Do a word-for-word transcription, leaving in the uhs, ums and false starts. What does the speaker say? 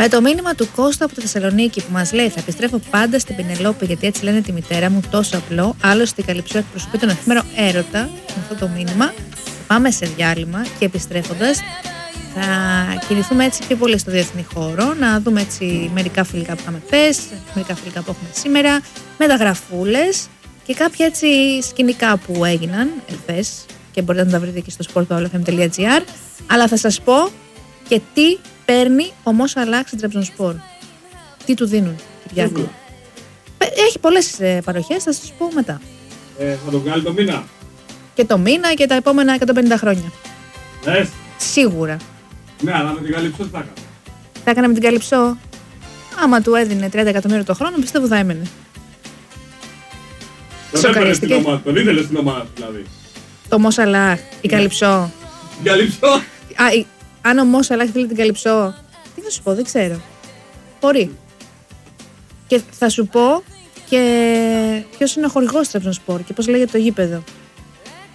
Με το μήνυμα του Κώστα από τη Θεσσαλονίκη που μας λέει: θα επιστρέφω πάντα στην Πενελόπη γιατί έτσι λένε τη μητέρα μου, τόσο απλό. Άλλωστε η Καλυψό εκπροσωπεί τον εφήμερο έρωτα. Με αυτό το μήνυμα πάμε σε διάλειμμα και επιστρέφοντας θα κινηθούμε έτσι πιο πολύ στο διεθνή χώρο, να δούμε έτσι μερικά φιλικά που είχαμε χθες, μερικά φιλικά που έχουμε σήμερα, μεταγραφούλες και κάποια έτσι σκηνικά που έγιναν εχθές και μπορείτε να τα βρείτε και στο sport.olfm.gr. Αλλά θα σας πω και τι παίρνει ο Mo Salah στην Trabzonspor. Τι του δίνουν. Okay. Έχει πολλές παροχές, θα σας πω μετά. Ε, θα τον βγάλει το μήνα. Και το μήνα και τα επόμενα εκατόν πενήντα χρόνια. Ναι. Σίγουρα. Ναι, αλλά με την Καλυψό τι θα έκανε. Θα έκανε με την Καλυψό. Άμα του έδινε τριάντα εκατομμύρια το χρόνο, πιστεύω θα έμενε. Τον έβαλε στην ομάδα, τον ήθελε στην ομάδα δηλαδή. Το Mo Salah, η Καλυψό. Η Καλυψό. Α, η... Αν ο Mo Salah θέλει την Καλυψό, τι θα σου πω, δεν ξέρω. Μπορεί. Και θα σου πω και ποιος είναι ο χορηγός του Trabzonspor και πώς λέγεται το γήπεδο.